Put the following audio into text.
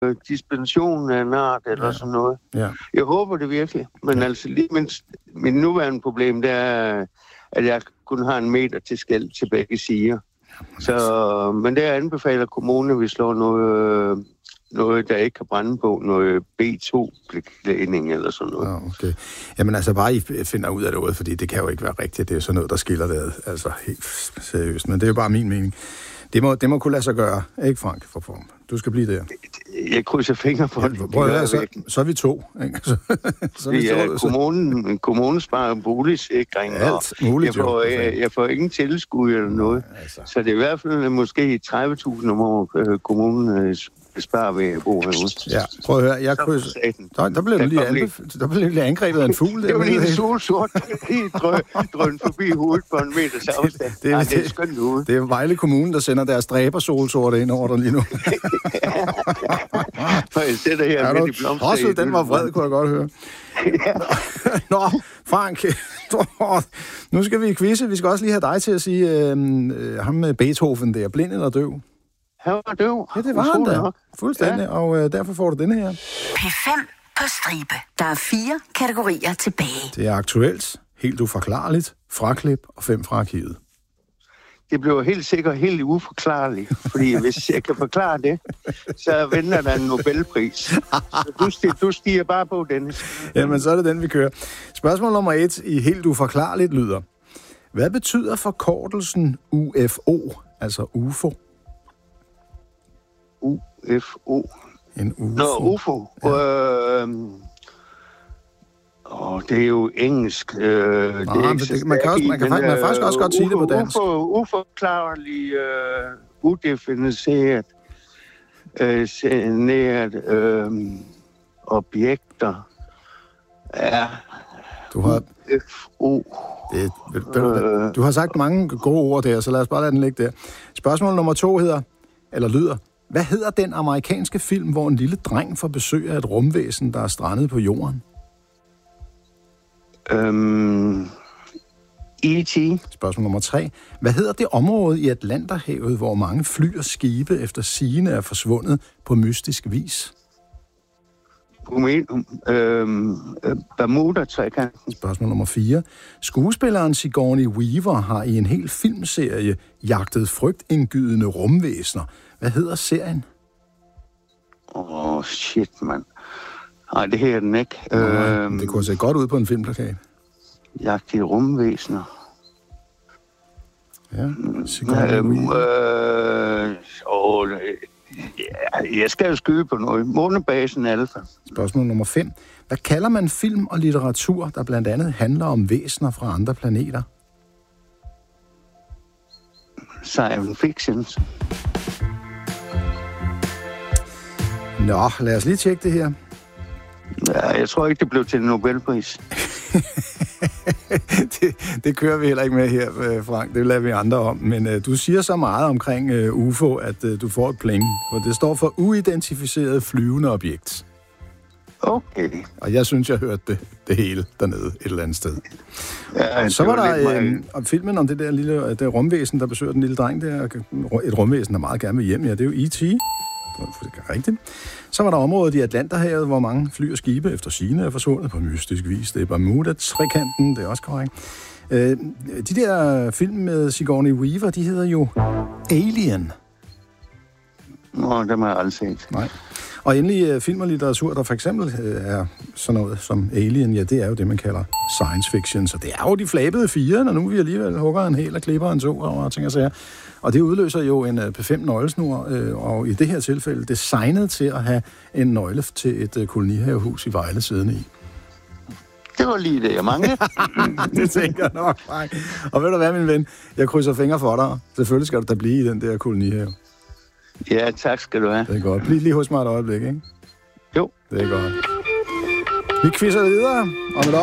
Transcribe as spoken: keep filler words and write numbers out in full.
øh, dispensation af en art eller ja. sådan noget. Ja. Jeg håber det virkelig, men ja. altså lige mindst, min nuværende problem, det er, at jeg kun har en meter til skel til begge sider. Så, men der anbefaler kommunen, at vi slår noget, noget, der ikke kan brænde på, noget B to-beklædning eller sådan noget. Ja, okay. Jamen altså bare, I finder ud af det, fordi det kan jo ikke være rigtigt. Det er jo sådan noget, der skiller det, altså helt seriøst. Men det er jo bare min mening. Det må, det må kunne lade sig gøre, ikke Frank, for form. Du skal blive der. Jeg krydser fingre for det. Prøv at høre, så, så er vi to. Ikke? Så, så er vi ja, to, kommunen, kommunen sparer boligsikring. Alt muligt, jeg får, jo. Jeg, jeg får ingen tilskud eller noget. Ja, altså. Så det er i hvert fald måske tredive tusind om året, kommunen sparer ved at bo herude. Ja, prøv at høre. Jeg krydser... Der, der blev lige, anbef... der blev lige angrebet af en fugl. Det var lige en solsort, helt drøn forbi hovedet på en meters afstand. Det, det, det, det er skønt ude. Det er Vejle Kommune, der sender deres dræbersolsorte ind over dig lige nu. For jeg sætter her ja, midt i blomster. Den var vred, kunne jeg godt høre. Nå, Frank, nu skal vi quizze. Vi skal også lige have dig til at sige, øh, øh, ham med Beethoven der, blind eller døv? Han var døv. Ja, det var han da. Fuldstændig, ja. Og øh, derfor får du denne her. P fem på stribe. Der er fire kategorier tilbage. Det er aktuelt, helt uforklarligt, fraklip og fem fra arkivet. Det bliver helt sikkert helt uforklarligt, fordi hvis jeg kan forklare det, så venter der en Nobelpris. Så du, stiger, du stiger bare på den. Jamen, så er det den, vi kører. Spørgsmål nummer et i helt uforklarligt lyder. Hvad betyder forkortelsen U F O, altså U F O? U F O. En U F O. Nå, U F O. Ja. Øh, åh, det er jo engelsk. Øh, Nå, det er ikke det, man kan, også, man kan, faktisk, man kan faktisk også godt sige det på dansk. Uforklarlig, uh, udefiniceret, uh, sceneret uh, objekter. Ja. Du har... U F O. Det, du, du har sagt mange gode ord der, så lad os bare lade den ligge der. Spørgsmål nummer to hedder, eller lyder, hvad hedder den amerikanske film, hvor en lille dreng får besøg af et rumvæsen, der er strandet på jorden? Um, E T Spørgsmål nummer tre. Hvad hedder det område i Atlanterhavet, hvor mange fly og skibe efter sigende er forsvundet på mystisk vis? Um, Bermuda-trekanten. Spørgsmål nummer fire. Skuespilleren Sigourney Weaver har i en hel filmserie jagtet frygtindgydende rumvæsener. Hvad hedder serien? Åh, oh, shit, mand. Nej, det her er den ikke. Nå, øhm, det kunne se godt ud på en filmplakat. Jagt i rumvæsener. Ja, Sigourney øhm, Weaver. Øh, åh, ja, jeg skal jo skyde på noget. Månebasen Alpha. Spørgsmål nummer fem. Hvad kalder man film og litteratur, der blandt andet handler om væsener fra andre planeter? Science fiction. Nå, lad os lige tjekke det her. Ja, jeg tror ikke, det blev til en Nobelpris. det, det kører vi heller ikke med her, Frank. Det lader vi andre om. Men uh, du siger så meget omkring uh, U F O, at uh, du får et pling. Og det står for uidentificeret flyvende objekt. Okay. Og jeg synes, jeg hørte det, det hele dernede et eller andet sted. Ja, så var, var der øh, om filmen om det der lille det rumvæsen, der besøger den lille dreng der. Et rumvæsen, der meget gerne vil hjem. Ja, det er jo E T Det er rigtigt. Så var der området i Atlanterhavet, hvor mange fly og skibe efter sigende er forsvundet på mystisk vis. Det er Bermuda-trekanten, det er også korrekt. Øh, de der film med Sigourney Weaver, de hedder jo Alien. Nå, dem har jeg aldrig set. Nej. Og endelig uh, film og litteratur, der for eksempel uh, er sådan noget som Alien, ja, det er jo det, man kalder science fiction. Så det er jo de flabede fire, når nu vi alligevel hugger en hel og klipper en to og ting og sager. Og det udløser jo en uh, P fem nøglesnur, uh, og i det her tilfælde designet til at have en nøgle til et uh, kolonihavehus i Vejle siddende i. Det var lige det, jeg manglede. Det tænker jeg nok, Frank. Og ved du hvad, min ven? Jeg krydser fingre for dig. Selvfølgelig skal du da blive i den der kolonihave. Ja, tak skal du have. Det er godt. Bliv lige hos mig et øjeblik, ikke? Jo. Det er godt. Vi quizzer videre om et